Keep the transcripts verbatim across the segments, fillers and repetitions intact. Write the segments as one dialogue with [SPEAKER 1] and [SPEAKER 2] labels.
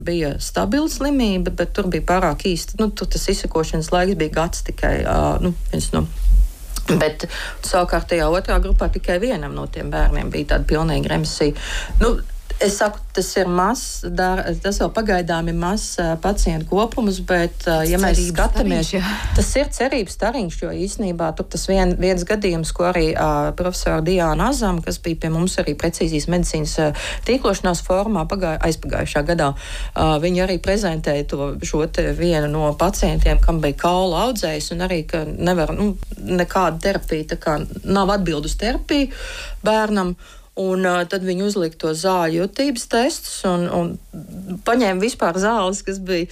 [SPEAKER 1] bija stabila slimība, bet tur bija pārāk īsti. Nu, tur tas izsekošanas laiks bija gads tikai. Uh, nu, viens no Bet savukārt tajā otrā grupā tikai vienam no tiem bērniem bija tāda pilnīga remisija. Nu, es saku, tas ir mazs, tas vēl pagaidām ir mazs pacientu kopums, bet, ja mēs skatāmies, tas ir cerības stariņš, jo īstenībā tur tas vien, viens gadījums, ko arī uh, profesora Diāna Azama, kas bija pie mums arī precīzijas medicīnas uh, tīklošanās formā pagā, aizpagājušā gadā, uh, viņi arī prezentēja to šo te vienu no pacientiem, kam bija kaula audzējs un arī, ka nevar, nu, nekāda terapija, tā kā nav atbildus terapiju bērnam. Un uh, tad viņi uzlika to zāļu jutības testus un, un paņēma vispār zāles, kas bija,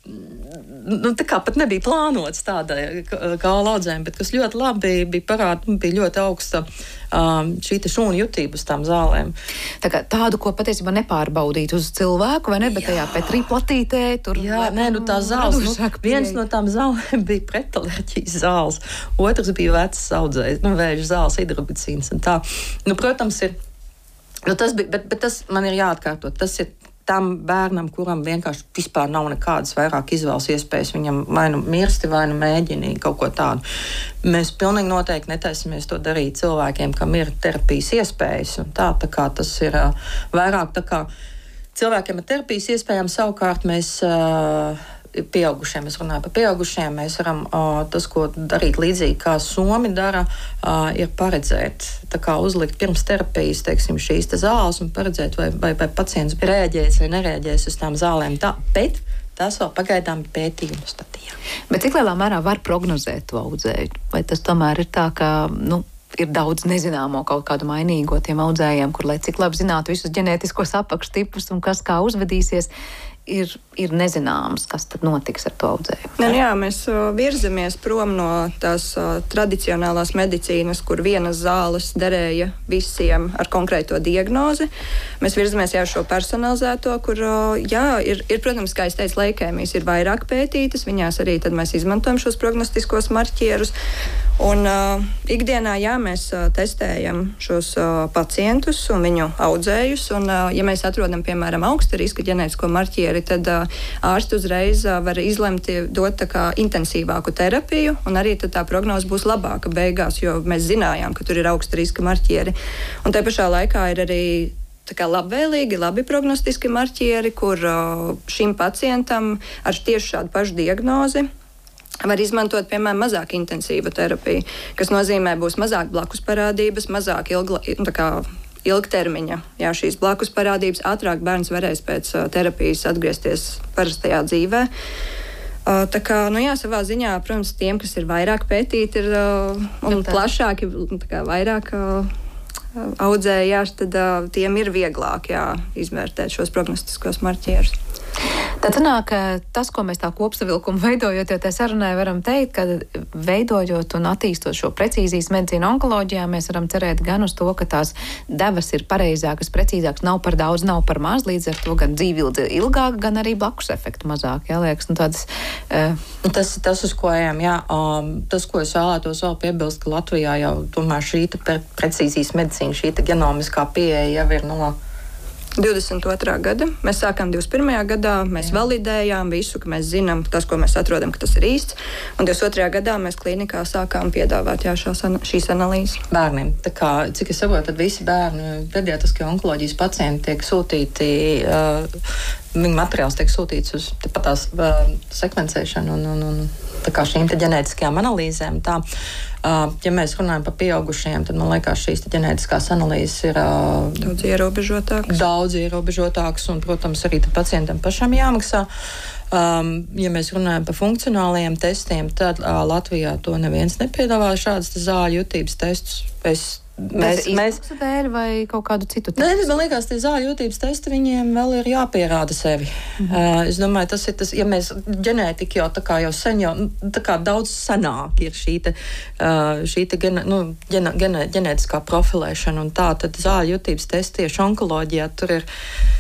[SPEAKER 1] nu, tā kā pat nebija plānots tādai kaula audzējiem, bet kas ļoti labi bija parāda, bija ļoti augsta um, šī te šūnu jutība uz tām zālēm.
[SPEAKER 2] Tā kā tādu, ko patiesībā nepārbaudīt uz cilvēku, vai ne, bet jā. Tajā Petrī platītē tur...
[SPEAKER 1] Jā, nē, nu tās zāles, nu, viens no tām zālēm bija pretalerģijas zāles, otrs bija vecs audzējs, nu, vēža zāles, hidrobicīns un tā. Nu, protams, ir Nu, tas bija, bet, bet tas man ir jāatkārto. Tas ir tam bērnam, kuram vienkārši vispār nav nekādas vairāk izvēles iespējas. Viņam vai nu mirsti, vai nu mēģina kaut ko tādu. Mēs pilnīgi noteikti netaisamies to darīt cilvēkiem, kam ir terapijas iespējas. Un tā, tā kā tas ir uh, vairāk tā kā cilvēkiem ar terapijas iespējām savukārt mēs... Uh, pieaugušiem, es runāju par pieaugušiem, mēs varam uh, tas, ko darīt līdzīgi, kā Somi dara, uh, ir paredzēt, tā kā uzlikt pirms terapijas, teiksim, šīs te zāles un paredzēt, vai, vai, vai pacients reaģēs vai nereaģēs uz tām zālēm. Tā, bet tas vēl pagaidām ir pētījumu stadijā.
[SPEAKER 2] Bet cik lielā mērā var prognozēt to audzēju? Vai tas tomēr ir tā, ka, nu, ir daudz nezināmo kaut kādu mainīgo tiem audzējiem, kur, lai cik labi zinātu visus ģenētiskos apakštipus un kas kā uzvedīsies, Ir, ir nezināms, kas tad notiks ar to audzējumu.
[SPEAKER 3] Ne, jā, mēs uh, virzamies prom no tās uh, tradicionālās medicīnas, kur vienas zāles derēja visiem ar konkrēto diagnozi. Mēs virzamies jau šo personalizēto, kur, uh, jā, ir, ir, protams, kā es teicu, leikēmijas ir vairāk pētītas, viņās arī tad mēs izmantojam šos prognostiskos marķierus. Un uh, ikdienā, jā, mēs uh, testējam šos uh, pacientus un viņu audzējus, un, uh, ja mēs atrodam, piemēram, augsta riska ģenētisko marķieri, tad uh, ārsti uzreiz uh, var izlemt dot tā kā intensīvāku terapiju, un arī tad tā prognoze būs labāka beigās, jo mēs zinājām, ka tur ir augsta riska marķieri. Un te pašā laikā ir arī tā kā labvēlīgi, labi prognostiski marķieri, kur uh, šim pacientam ar tieši šādu pašu diagnozi var izmantot, piemēram, mazāk intensīvu terapiju, kas nozīmē būs mazāk blakus parādības, mazāk ilgla, tā kā ilgtermiņa. Jā, šīs blakus parādības ātrāk bērns varēs pēc uh, terapijas atgriezties parastajā dzīvē. Uh, tā kā, nu jā, savā ziņā, protams, tiem, kas ir vairāk pētīti ir, uh, un plašāki, tā kā vairāk uh, audzēji, jā, tad uh, tiem ir vieglāk, jā, izvērtēt šos prognostiskos marķierus.
[SPEAKER 2] Tad sanāk, tas, ko mēs tā kopsavilkumu veidojot, jo te sarunai varam teikt, ka veidojot un attīstot šo precīzijas medicīnu onkoloģijā, mēs varam cerēt gan uz to, ka tās devas ir pareizākas, precīzākas, nav par daudz, nav par maz, līdz ar to gan dzīvildze ilgāk, gan arī blakus efektu mazāk, jā, liekas. Nu, tādas, uh...
[SPEAKER 1] tas ir tas, uz ko ejam, jā. Um, tas, ko es vēlētos vēl piebilst, ka Latvijā jau tomēr šī pre precīzijas medicīna, šī genomiskā pieeja jau ir no
[SPEAKER 3] divdesmit otrā gada. Mēs sākām divdesmit pirmajā gadā, mēs Jā. validējām visu, ka mēs zinām, tas, ko mēs atrodam, ka tas ir īsts. Un divdesmit otrajā gadā mēs klīnikā sākām piedāvāt jā, šās, šīs analīzes.
[SPEAKER 1] Bērniem. Tā kā, cik es saprotu, tad visi bērni, pediatriskie onkoloģijas pacienti tiek sūtīti, uh, viņu materiāls tiek sūtīts uz tās uh, sekvencēšanu un, un, un tā kā šīm te ģenētiskajām analīzēm. Tā, uh, ja mēs runājam par pieaugušajiem, tad man liekas, šīs te ģenētiskās analīzes ir uh,
[SPEAKER 3] daudz ierobežotākas.
[SPEAKER 1] Daudz ierobežotākas un, protams, arī pacientam pašam jāmaksā. Um, ja mēs runājam par funkcionālajiem testiem, tad uh, Latvijā to neviens nepiedāvā šādas zāļu jutības testus. Es
[SPEAKER 2] Mēs, mēs dēļ vai kaut kādu citu testu?
[SPEAKER 1] Nē, man liekas, tie zāļu jutības testi viņiem vēl ir jāpierāda sevi. Mm-hmm. uh, es domāju, tas ir tas, ja mēs ģenētika jau tā kā jau sen jau, tā kā daudz senāk ir šī te, uh, šī te gene, nu, ģene, gene, ģenētiskā profilēšana un tā, tad zāļu jutības testi tieši onkoloģijā tur ir...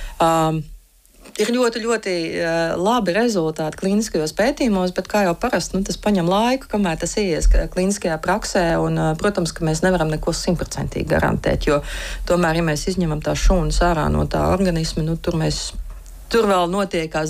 [SPEAKER 1] Um, Ir ļoti, ļoti uh, labi rezultāti klīniskajos pētījumos, bet, kā jau parasti, nu, tas paņem laiku, kamēr tas ies klīniskajā praksē. Un, uh, protams, ka mēs nevaram neko simtprocentīgi garantēt, jo tomēr, ja mēs izņemam tās šūnas ārā no tā organisma, nu, tur mēs tur vēl notiekās